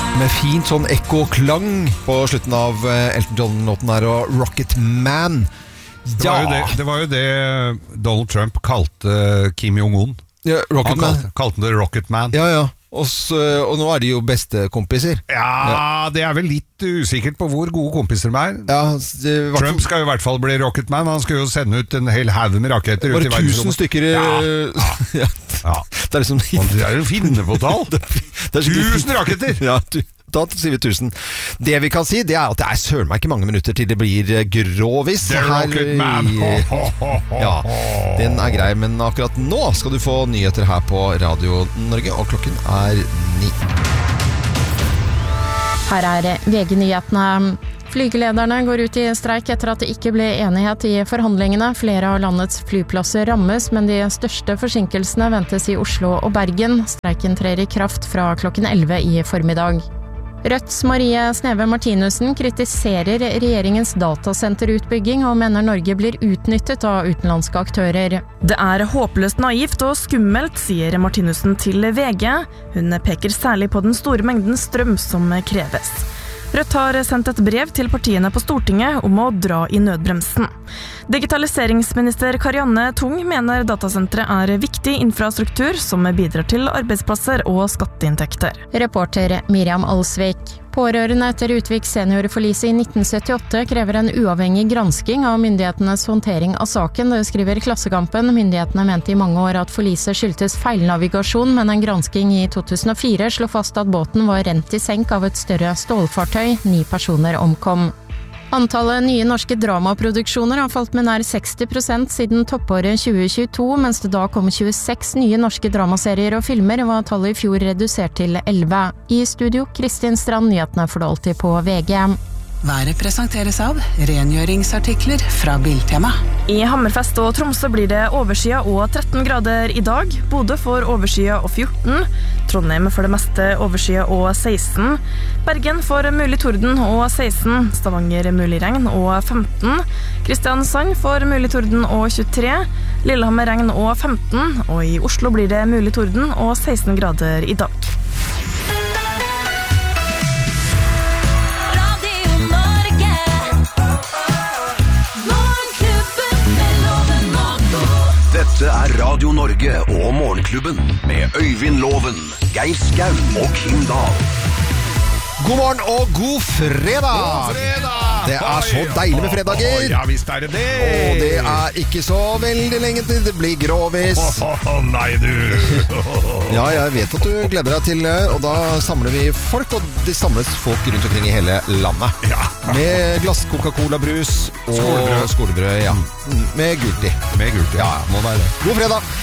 Med fint sånn ekko-klang på slutten av Elton John-låten her og Rocket Man. Det var jo det Donald Trump kalte Kim Jong-un. Ja, Rocket Man. Kalte det Rocket Man. Ja. Og nå er de jo bestekompiser. Ja, det er vel litt usikkert på hvor gode kompiser de er. Ja, Trump skal jo i hvert fall bli Rocket Man. Han skal jo sende ut en hel haug med raketter ut i verdensrommet. Bare 1000 stykker. Ja. Det er liksom det er jo finne på tall. 1000 raketter! Ja, da sier vi 1000. Det vi kan si, det er at det er søren meg ikke mange minutter til det blir grovis. The Rocket Man. Ja, den er grei, men akkurat nå skal du få nyheter her på Radio Norge, og klokken er 9. Her er VG-nyhetene. Flygelederne går ut i streik etter at det ikke ble enighet i forhandlingene. Flere av landets flyplasser rammes, men de største forsinkelsene ventes i Oslo og Bergen. Streiken trer i kraft fra klokken 11 i formiddag. Rødts Marie Sneve Martinussen kritiserer regjeringens datasenterutbygging og mener Norge blir utnyttet av utenlandske aktører. Det er håpløst naivt og skummelt, sier Martinussen til VG. Hun peker særlig på den store mengden strøm som kreves. Rødt har sendt et brev til partiene på Stortinget om å dra i nødbremsen. Digitaliseringsminister Karianne Tung mener datasenteret er viktig infrastruktur som bidrar til arbeidsplasser og skatteinntekter. Reporter Miriam Alsvik. Pårørende etter Utvik seniorforlise i 1978 krever en uavhengig gransking av myndighetenes håndtering av saken. Det skriver Klassekampen. Myndighetene mente i mange år at forliset skyldtes feilnavigasjon, men en gransking i 2004 slo fast at båten var rent i senk av et større stålfartøy. 9 personer omkom. Antallet nye norske dramaproduksjoner har falt med nær 60% siden toppåret 2022, mens det da kom 26 nye norske dramaserier og filmer, var tallet i fjor redusert til 11. I studio, Kristin Strand, nyhetene får du alltid på VG. Været presenteres av rengjøringsartikler fra Biltema. I Hammerfest og Tromsø blir det overskyet og 13 grader i dag. Bodø får overskyet og 14. Trondheim for det meste overskyet og 16. Bergen får mulig torden og 16. Stavanger mulig regn og 15. Kristiansand får mulig torden og 23. Lillehammer regn og 15. Og i Oslo blir det mulig torden og 16 grader i dag. Dette er Radio Norge og Morgenklubben med Øyvind Loven, Geir Skau og Kim Dahl. God morgen og god fredag! God fredag! Det er så deilig med fredager. Ja, visst er det det. Og det er ikke så veldig lenge til det blir grovis. Nei, du. Ja, jeg vet at du gleder deg til, og da samler vi folk, og det samles folk rundt omkring i hele landet. Ja. Med glass Coca-Cola-brus og skolebrød, ja. Med gult i. Med gult, ja. Må være det. God fredag!